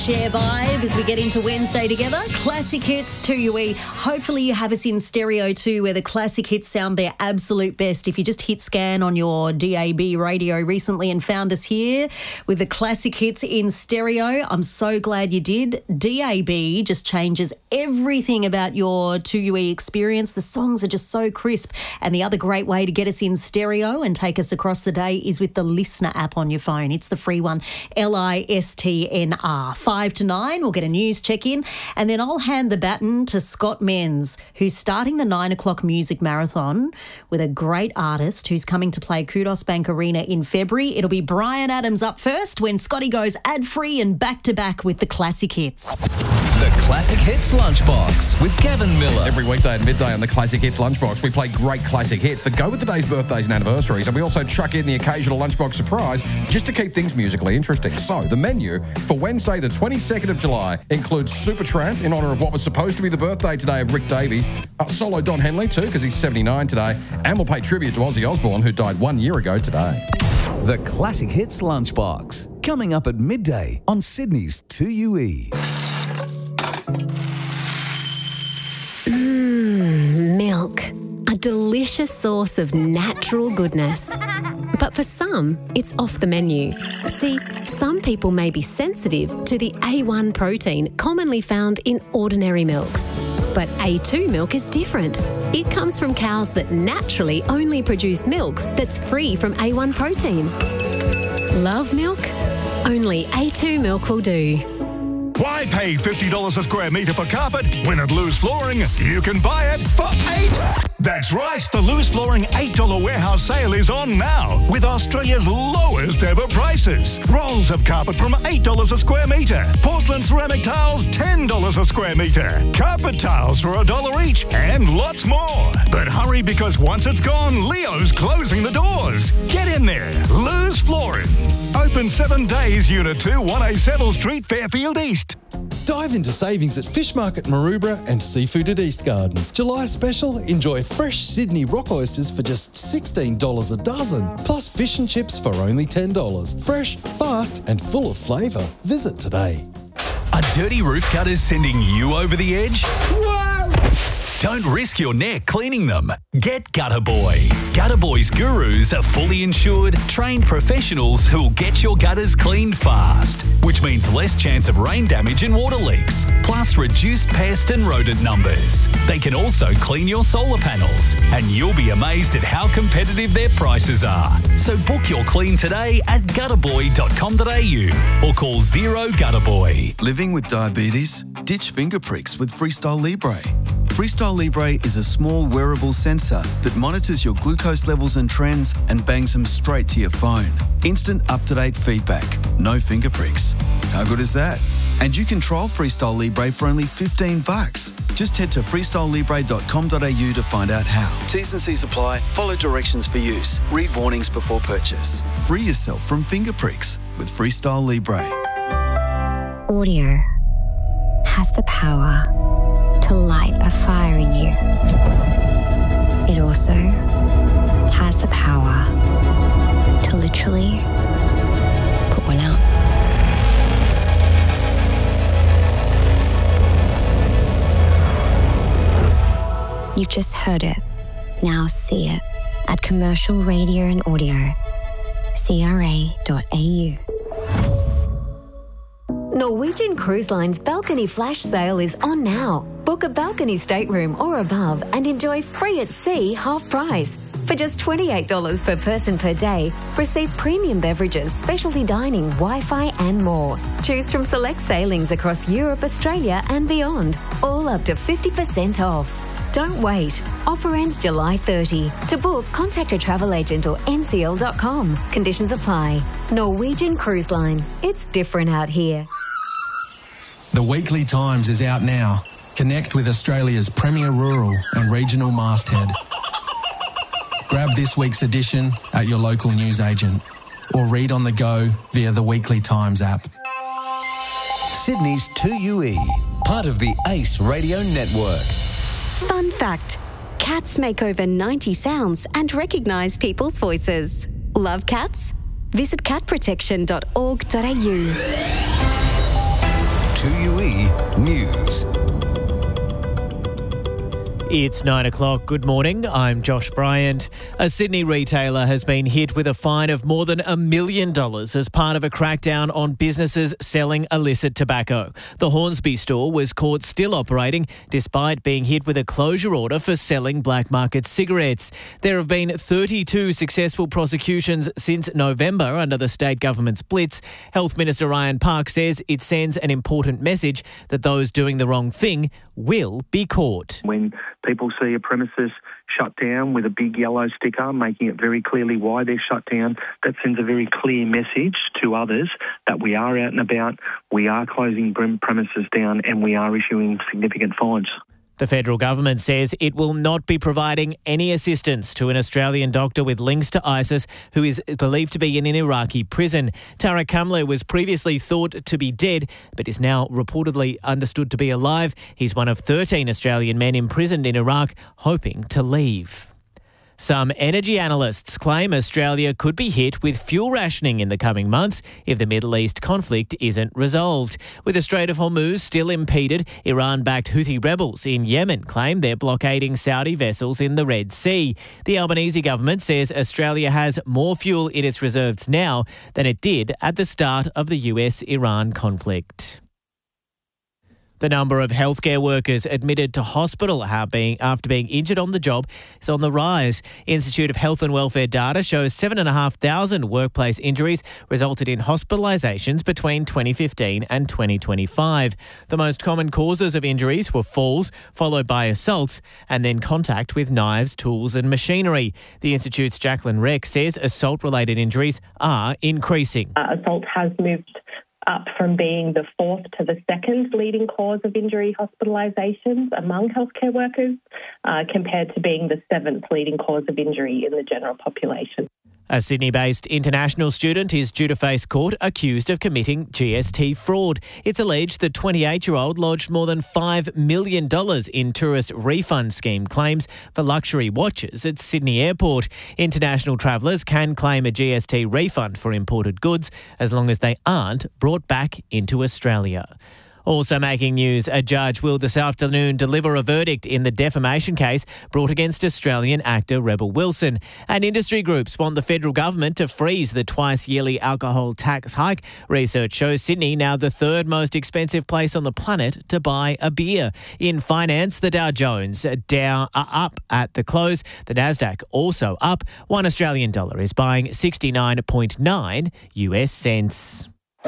Share vibe as we get into Wednesday together. Classic Hits 2UE. Hopefully you have us in stereo too, where the classic hits sound their absolute best. If you just hit scan on your DAB radio recently and found us here with the classic hits in stereo, I'm so glad you did. DAB just changes everything about your 2UE experience. The songs are just so crisp. And the other great way to get us in stereo and take us across the day is with the Listener app on your phone. It's the free one, LISTNR. 5 to 9, we'll get a news check-in, and then I'll hand the baton to Scott Menz, who's starting the 9 o'clock music marathon with a great artist who's coming to play Kudos Bank Arena in February. It'll be Brian Adams up first when Scotty goes ad-free and back-to-back with the classic hits. The Classic Hits Lunchbox with Gavin Miller. Every weekday at midday on the Classic Hits Lunchbox, we play great classic hits that go with today's birthdays and anniversaries, and we also chuck in the occasional Lunchbox surprise just to keep things musically interesting. So, the menu for Wednesday, the 22nd of July, includes Supertramp in honour of what was supposed to be the birthday today of Rick Davies, solo Don Henley too, because he's 79 today, and we'll pay tribute to Ozzy Osbourne, who died 1 year ago today. The Classic Hits Lunchbox, coming up at midday on Sydney's 2UE. Milk, a delicious source of natural goodness. But for some, it's off the menu. See, some people may be sensitive to the A1 protein commonly found in ordinary milks. But A2 milk is different. It comes from cows that naturally only produce milk that's free from A1 protein. Love milk? Only A2 milk will do. Why pay $50 a square metre for carpet when at Loose Flooring you can buy it for $8? That's right, the Loose Flooring $8 warehouse sale is on now with Australia's lowest ever prices. Rolls of carpet from $8 a square metre. Porcelain ceramic tiles $10 a square metre. Carpet tiles for $1 each and lots more. But hurry, because once it's gone, Leo's closing the doors. Get in there. Loose Flooring. Open 7 days, Unit 2, 1A Seville Street, Fairfield East. Dive into savings at Fish Market Maroubra and Seafood at East Gardens. July special, enjoy fresh Sydney rock oysters for just $16 a dozen, plus fish and chips for only $10. Fresh, fast and full of flavour. Visit today. A dirty roof gutter is sending you over the edge? Whoa! Don't risk your neck cleaning them. Get Gutter Boy. Gutter Boy's gurus are fully insured, trained professionals who'll get your gutters cleaned fast, which means less chance of rain damage and water leaks, plus reduced pest and rodent numbers. They can also clean your solar panels, and you'll be amazed at how competitive their prices are. So book your clean today at gutterboy.com.au or call 0 Gutterboy. Living with diabetes? Ditch finger pricks with Freestyle Libre. Freestyle Libre is a small wearable sensor that monitors your glucose levels and trends and bangs them straight to your phone. Instant up-to-date feedback, no finger pricks. How good is that? And you can trial Freestyle Libre for only $15. Just head to freestylelibre.com.au to find out how. T's and C's apply. Follow directions for use. Read warnings before purchase. Free yourself from finger pricks with Freestyle Libre. Audio has the power to light a fire in you. It also has the power to literally put one out. You've just heard it. Now see it at Commercial Radio and Audio, CRA.au. Norwegian Cruise Line's balcony flash sale is on now. Book a balcony stateroom or above and enjoy free at sea half price. For just $28 per person per day, receive premium beverages, specialty dining, Wi-Fi and more. Choose from select sailings across Europe, Australia and beyond, all up to 50% off. Don't wait. Offer ends July 30. To book, contact a travel agent or ncl.com. Conditions apply. Norwegian Cruise Line. It's different out here. The Weekly Times is out now. Connect with Australia's premier rural and regional masthead. Grab this week's edition at your local newsagent or read on the go via the Weekly Times app. Sydney's 2UE, part of the ACE Radio Network. Fun fact: cats make over 90 sounds and recognise people's voices. Love cats? Visit catprotection.org.au. 2UE News. It's 9 o'clock. Good morning. I'm Josh Bryant. A Sydney retailer has been hit with a fine of more than $1 million as part of a crackdown on businesses selling illicit tobacco. The Hornsby store was caught still operating despite being hit with a closure order for selling black market cigarettes. There have been 32 successful prosecutions since November under the state government's blitz. Health Minister Ryan Park says it sends an important message that those doing the wrong thing will be caught. When people see a premises shut down with a big yellow sticker making it very clearly why they're shut down, that sends a very clear message to others that we are out and about, we are closing premises down and we are issuing significant fines. The federal government says it will not be providing any assistance to an Australian doctor with links to ISIS who is believed to be in an Iraqi prison. Tariq Kamler was previously thought to be dead but is now reportedly understood to be alive. He's one of 13 Australian men imprisoned in Iraq hoping to leave. Some energy analysts claim Australia could be hit with fuel rationing in the coming months if the Middle East conflict isn't resolved. With the Strait of Hormuz still impeded, Iran-backed Houthi rebels in Yemen claim they're blockading Saudi vessels in the Red Sea. The Albanese government says Australia has more fuel in its reserves now than it did at the start of the US-Iran conflict. The number of healthcare workers admitted to hospital after being injured on the job is on the rise. Institute of Health and Welfare data shows 7,500 workplace injuries resulted in hospitalisations between 2015 and 2025. The most common causes of injuries were falls, followed by assaults, and then contact with knives, tools and machinery. The Institute's Jacqueline Reck says assault-related injuries are increasing. Assault has moved up from being the fourth to the second leading cause of injury hospitalisations among healthcare workers, compared to being the seventh leading cause of injury in the general population. A Sydney-based international student is due to face court accused of committing GST fraud. It's alleged the 28-year-old lodged more than $5 million in tourist refund scheme claims for luxury watches at Sydney Airport. International travellers can claim a GST refund for imported goods as long as they aren't brought back into Australia. Also making news, a judge will this afternoon deliver a verdict in the defamation case brought against Australian actor Rebel Wilson. And industry groups want the federal government to freeze the twice-yearly alcohol tax hike. Research shows Sydney now the third most expensive place on the planet to buy a beer. In finance, the Dow Jones up at the close. The Nasdaq also up. $1 Australian is buying 69.9 US cents.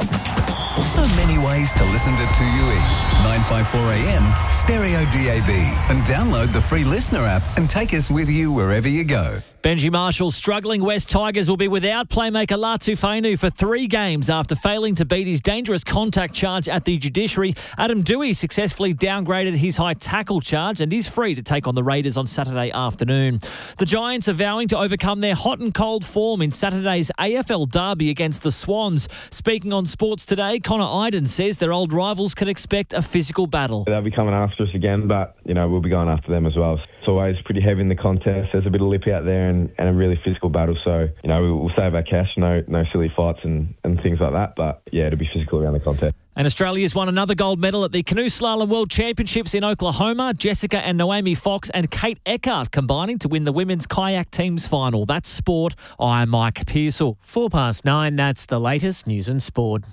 So many ways to listen to 2UE. 954 AM, Stereo DAB. And download the free Listener app and take us with you wherever you go. Benji Marshall's struggling West Tigers will be without playmaker Latu Fainu for 3 games after failing to beat his dangerous contact charge at the judiciary. Adam Dewey successfully downgraded his high tackle charge and is free to take on the Raiders on Saturday afternoon. The Giants are vowing to overcome their hot and cold form in Saturday's AFL derby against the Swans. Speaking on Sports Today, Connor Iden says their old rivals can expect a physical battle. They'll be coming after us again, but, we'll be going after them as well. It's always pretty heavy in the contest. There's a bit of lip out there and a really physical battle. So, we'll save our cash, no silly fights and things like that. But, it'll be physical around the contest. And Australia's won another gold medal at the Canoe Slalom World Championships in Oklahoma. Jessica and Naomi Fox and Kate Eckhart combining to win the women's kayak teams final. That's sport. I'm Mike Pearsall. 9:04, that's the latest news and sport.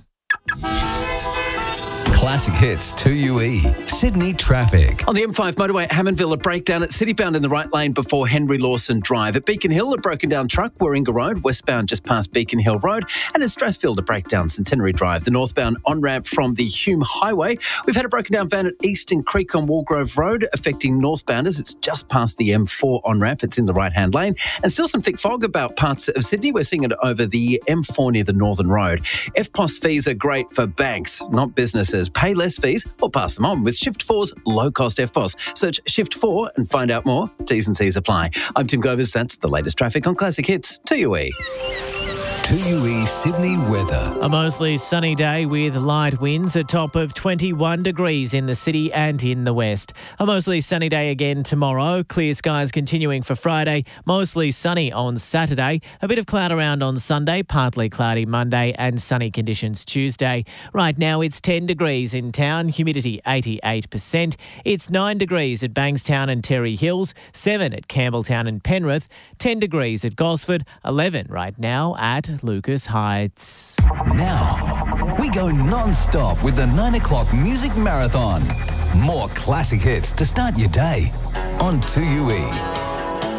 Classic Hits 2UE. Sydney traffic. On the M5 motorway at Hammondville, a breakdown at Citybound in the right lane before Henry Lawson Drive. At Beacon Hill, a broken down truck, Warringah Road, westbound just past Beacon Hill Road. And at Strathfield, a breakdown, Centenary Drive. The northbound on-ramp from the Hume Highway. We've had a broken down van at Eastern Creek on Walgrove Road, affecting northbounders. It's just past the M4 on-ramp. It's in the right-hand lane. And still some thick fog about parts of Sydney. We're seeing it over the M4 near the Northern Road. FPOS fees are great for banks, not businesses. Pay less fees or pass them on with Shift 4's low-cost FPOS. Search Shift 4 and find out more. T's and C's apply. I'm Tim Govers. That's the latest traffic on Classic Hits 2UE. 2UE Sydney weather. A mostly sunny day with light winds, a top of 21 degrees in the city and in the west. A mostly sunny day again tomorrow. Clear skies continuing for Friday. Mostly sunny on Saturday. A bit of cloud around on Sunday, partly cloudy Monday and sunny conditions Tuesday. Right now it's 10 degrees in town, humidity 88%. It's 9 degrees at Bankstown and Terry Hills, 7 at Campbelltown and Penrith, 10 degrees at Gosford, 11 right now at Lucas Heights. Now, we go non-stop with the 9 o'clock music marathon. More classic hits to start your day on 2UE.